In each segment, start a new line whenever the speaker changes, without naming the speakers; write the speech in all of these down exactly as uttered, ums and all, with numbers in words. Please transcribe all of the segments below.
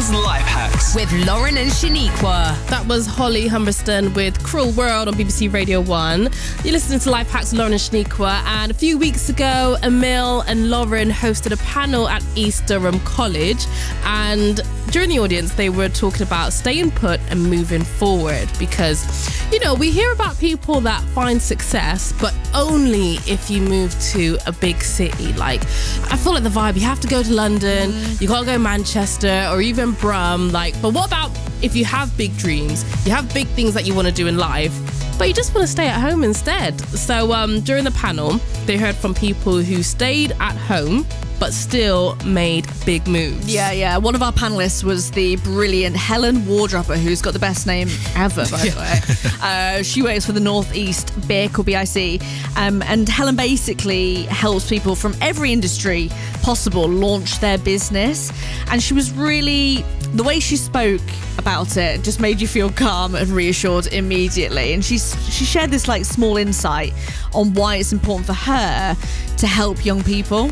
is Life Hacks
with Lauren and Shaniqua.
That was Holly Humberston with Cruel World on B B C Radio one. You're listening to Life Hacks with Lauren and Shaniqua, and a few weeks ago, Emil and Lauren hosted a panel at East Durham College, and during the audience, they were talking about staying put and moving forward because, you know, we hear about people that find success, but only if you move to a big city. Like, I feel like the vibe, you have to go to London, you gotta go to Manchester or even Brum. Like, but what about if you have big dreams, you have big things that you want to do in life, but you just want to stay at home instead? So um, during the panel, they heard from people who stayed at home but still made big moves.
Yeah, yeah. One of our panellists was the brilliant Helen Wardropper, who's got the best name ever, by the way. Uh, she works for the North East B I C or B I C. Um, and Helen basically helps people from every industry possible launch their business. And she was really, the way she spoke about it just made you feel calm and reassured immediately. And she's she shared this like small insight on why it's important for her to help young people.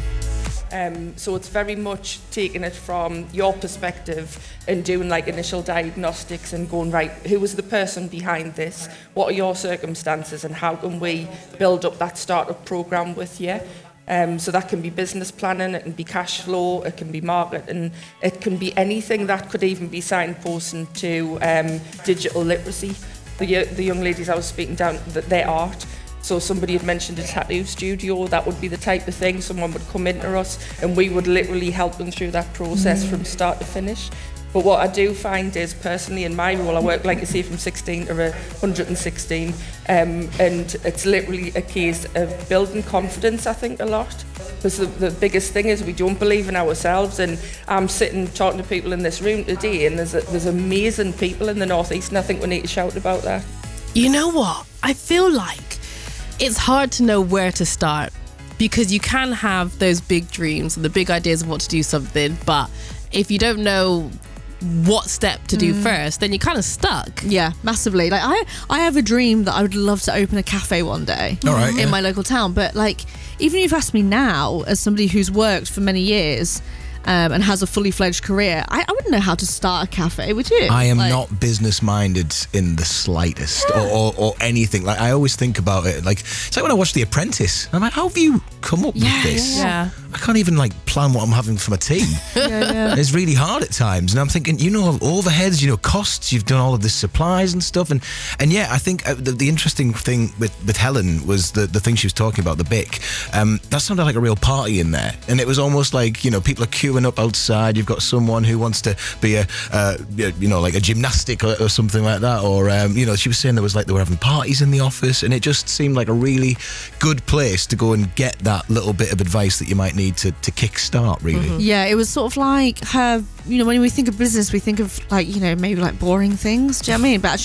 Um, so it's very much taking it from your perspective and doing like initial diagnostics and going, right, who was the person behind this? What are your circumstances and how can we build up that startup program with you? Um, so that can be business planning, it can be cash flow, it can be marketing, it can be anything that could even be signposting to um, digital literacy. The, the young ladies I was speaking down, their art. So somebody had mentioned a tattoo studio, that would be the type of thing. Someone would come into us and we would literally help them through that process mm. from start to finish. But what I do find is, personally in my role, I work, like I say, from sixteen to one hundred sixteen, um, and it's literally a case of building confidence, I think, a lot. Because the, the biggest thing is we don't believe in ourselves, and I'm sitting talking to people in this room today, and there's, a, there's amazing people in the North East, and I think we need to shout about that.
You know what? I feel like it's hard to know where to start because you can have those big dreams and the big ideas of what to do something, but if you don't know what step to do mm. first, then you're kind of stuck.
Yeah, massively. Like I, I have a dream that I would love to open a cafe one day
All right,
in
yeah.
my local town. But like, even if you've asked me now, as somebody who's worked for many years um, and has a fully fledged career, I, I wouldn't know how to start a cafe. Would you?
I am
like,
not business minded in the slightest, yeah. or, or, or anything. Like I always think about it. Like it's like when I watch The Apprentice. I'm like, how have you come up
yeah,
with this?
Yeah.
yeah.
I can't even like plan what I'm having for my tea.
yeah, yeah.
It's really hard at times, and I'm thinking, you know, overheads, you know, costs. You've done all of this supplies and stuff, and and yeah, I think uh, the, the interesting thing with, with Helen was the the thing she was talking about, the B I C. Um, that sounded like a real party in there, and it was almost like, you know, people are queuing up outside. You've got someone who wants to be a, uh, you know, like a gymnastic or, or something like that, or um, you know, she was saying there was like they were having parties in the office, and it just seemed like a really good place to go and get that little bit of advice that you might need to to kickstart, really.
Mm-hmm. Yeah, it was sort of like her, you know, when we think of business, we think of like, you know, maybe like boring things. Do you know what I mean? But actually